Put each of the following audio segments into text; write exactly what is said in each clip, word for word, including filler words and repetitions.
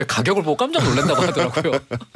가격을 보고 깜짝 놀란다고 하더라고요.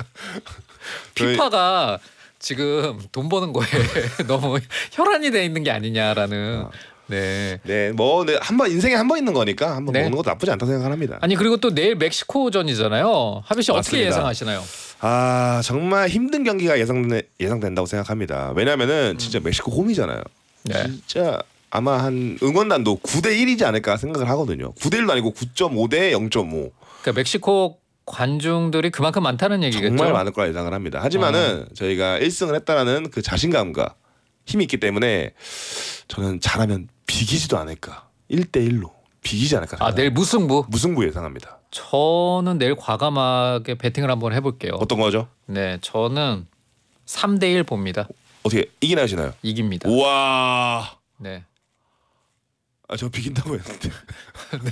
피파가 지금 돈 버는 거에 너무 혈안이 돼 있는 게 아니냐라는. 어. 네. 네, 뭐 한 번 인생에 한 번 있는 거니까 한번 네. 먹는 것도 나쁘지 않다고 생각합니다. 아니 그리고 또 내일 멕시코전이잖아요. 하빈 씨 어떻게 맞습니다. 예상하시나요? 아 정말 힘든 경기가 예상 예상된다고 생각합니다. 왜냐하면은 진짜 멕시코 홈이잖아요. 네. 진짜 아마 한 응원단도 구 대 일이지 않을까 생각을 하거든요. 구 대 일도 아니고 구 점 오 대 영 점 오. 그러니까 멕시코 관중들이 그만큼 많다는 얘기겠죠. 정말 많을 거라 예상을 합니다. 하지만은 어. 저희가 일 승을 했다라는 그 자신감과 힘이 있기 때문에 저는 잘하면 비기지도 않을까. 일 대 일로 비기지 않을까. 아 내일 무승부. 무승부 예상합니다. 저는 내일 과감하게 배팅을 한번 해볼게요. 어떤 거죠? 네, 저는 삼 대 일 봅니다. 어떻게 이기나 하시나요? 이깁니다. 우와. 네. 아, 저 비긴다고 했는데. 네.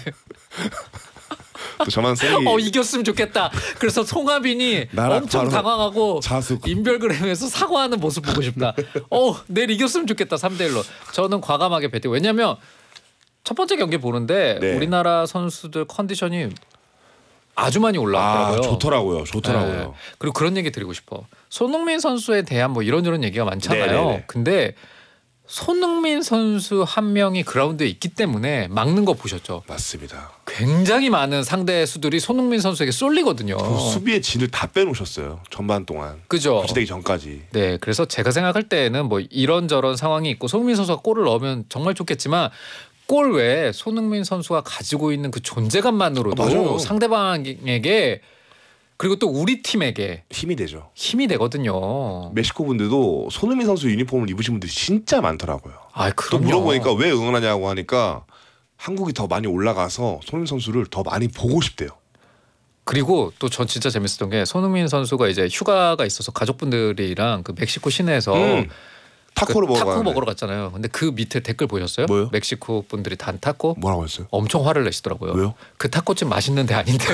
또 저만 세기. 어 이겼으면 좋겠다. 그래서 송하빈이 엄청 당황하고 자숙. 인별그램에서 사과하는 모습 보고 싶다. 어 내일 이겼으면 좋겠다. 삼 대 일로. 저는 과감하게 배팅. 왜냐면 첫 번째 경기 보는데 네. 우리나라 선수들 컨디션이 아주 많이 올라왔더라고요. 아, 좋더라고요. 좋더라고요. 네. 그리고 그런 얘기 드리고 싶어. 손흥민 선수에 대한 뭐 이런저런 얘기가 많잖아요. 네네네. 근데 손흥민 선수 한 명이 그라운드에 있기 때문에 막는 거 보셨죠? 맞습니다. 굉장히 많은 상대 수들이 손흥민 선수에게 쏠리거든요. 그 수비의 진을 다 빼놓으셨어요. 전반 동안. 그죠? 거치되기 전까지. 네, 그래서 제가 생각할 때는 뭐 이런저런 상황이 있고 손흥민 선수가 골을 넣으면 정말 좋겠지만 골 외에 손흥민 선수가 가지고 있는 그 존재감만으로도 아, 상대방에게 그리고 또 우리 팀에게 힘이 되죠. 힘이 되거든요. 멕시코 분들도 손흥민 선수 유니폼을 입으신 분들이 진짜 많더라고요. 아, 또 그럼요. 물어보니까 왜 응원하냐고 하니까 한국이 더 많이 올라가서 손흥민 선수를 더 많이 보고 싶대요. 그리고 또 전 진짜 재밌었던 게 손흥민 선수가 이제 휴가가 있어서 가족분들이랑 그 멕시코 시내에서 음, 타코를 그 먹으러 타코 가는데. 먹으러 갔잖아요. 근데 그 밑에 댓글 보셨어요? 뭐요? 멕시코 분들이 단 타코 뭐라고 했어요? 엄청 화를 내시더라고요. 왜요? 그 타코집 맛있는 데 아닌데.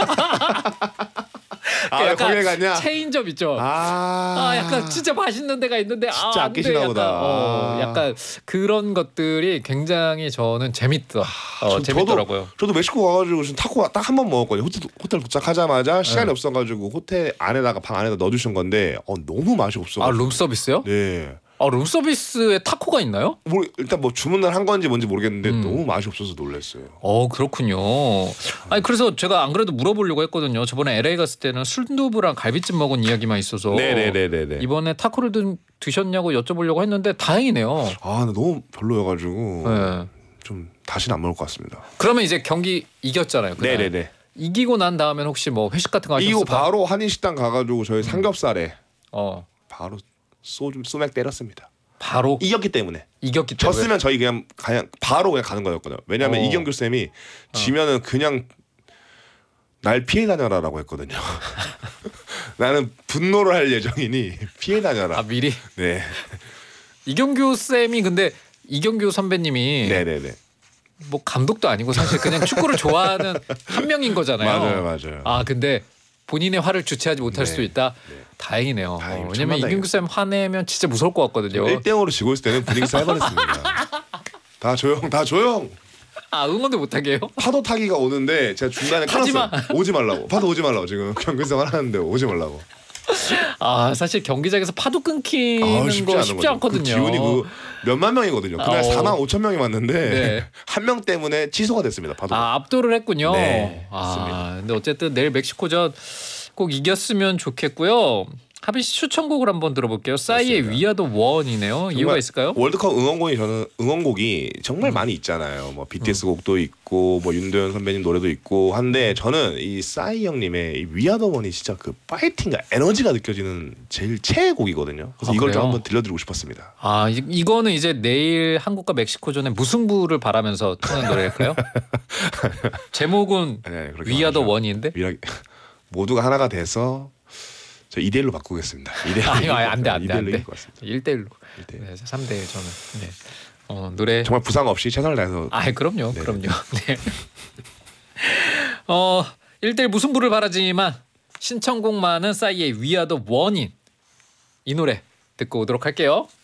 아, 왜 거기에 갔냐? 체인점 있죠. 아, 아 약간 진짜 맛있는 데가 있는데 진짜 아, 아끼시나 약간, 보다. 어, 약간 그런 것들이 굉장히 저는 재밌더. 어, 저- 재밌더라고요. 저도, 저도 멕시코 가가지고 지금 타코 딱 한 번 먹었거든요. 호텔, 호텔 도착하자마자 시간이 네. 없어가지고 호텔 안에다가 방 안에다 넣어주신 건데 어, 너무 맛이 없어. 아 룸서비스요? 네. 아 룸서비스에 타코가 있나요? 뭐 일단 뭐 주문을 한 건지 뭔지 모르겠는데 음. 너무 맛이 없어서 놀랐어요. 어 그렇군요. 아니 그래서 제가 안 그래도 물어보려고 했거든요. 저번에 엘에이 갔을 때는 순두부랑 갈비찜 먹은 이야기만 있어서 네네네네네. 이번에 타코를 드, 드셨냐고 여쭤보려고 했는데 다행이네요. 아, 근데 너무 별로여가지고 네. 좀 다시는 안 먹을 것 같습니다. 그러면 이제 경기 이겼잖아요. 그날. 네네네. 이기고 난 다음엔 혹시 뭐 회식 같은 거 하셨을까? 이거 바로 한인식당 가가지고 저희 삼겹살에 어 바로 소좀 소맥 때렸습니다. 바로 이겼기 때문에. 이겼기 때문에. 졌으면 저희 그냥 그냥 바로 그냥 가는 거였거든요. 왜냐하면 어. 이경규 쌤이 지면은 그냥 날 피해 다녀라라고 했거든요. 나는 분노를 할 예정이니 피해 다녀라. 아 미리 네, 이경규 쌤이 근데 이경규 선배님이 네네네. 뭐 감독도 아니고 사실 그냥 축구를 좋아하는 한 명인 거잖아요. 맞아요, 맞아요. 아 근데 본인의 화를 주체하지 못할 네, 수도 있다. 네. 다행이네요. 다행이죠. 어, 왜냐면 정말 이경규 쌤 화내면 진짜 무서울 것 같거든요. 일 대 영으로 지고 있을 때는 분위기 살벌했습니다. 다 조용, 다 조용. 아 응원도 못하게 해요? 파도 타기가 오는데 제가 중간에 하지 끊었어요. 마. 오지 말라고. 파도 오지 말라고 지금 경기장 하는데 오지 말라고. 아 사실 경기장에서 파도 끊기는 아우, 거 쉽지 거죠. 않거든요. 그 기운이 그 몇만 명이거든요. 그날 어. 사만 오천 명이 왔는데 네. 한 명 때문에 취소가 됐습니다. 파도. 아 압도를 했군요. 네, 아 맞습니다. 근데 어쨌든 내일 멕시코전 꼭 이겼으면 좋겠고요. 하빈 씨 추천곡을 한번 들어볼게요. 싸이의 맞습니다. We Are The One이네요. 이유가 있을까요? 월드컵 응원곡이 저는 응원곡이 정말 음. 많이 있잖아요. 뭐 비티에스 음. 곡도 있고 뭐 윤도현 선배님 노래도 있고 한데 저는 이 싸이 형님의 이 We Are The One이 진짜 그 파이팅과 에너지가 느껴지는 제일 최애곡이거든요. 그래서 아, 이걸 좀 그래요? 한번 들려드리고 싶었습니다. 아 이, 이거는 이제 내일 한국과 멕시코전의 무승부를 바라면서 트는 노래일까요? 제목은 네, 그렇게 We Are The 말하죠. One인데 위라- 모두가 하나가 돼서 저 이 대 일로 바꾸겠습니다. 이 대 일. 아니 안돼 안돼 이 대 일로 안돼 이길 것 같습니다. 일 대 일로 일 대 일. 네, 삼 대 일 저는 네. 어, 노래 정말 부상 없이 최선을 다해서 아 그럼요 네. 그럼요 네. 어 일 대 일 무승부를 바라지만 신청곡 많은 싸이의 We Are The One인 이 노래 듣고 오도록 할게요.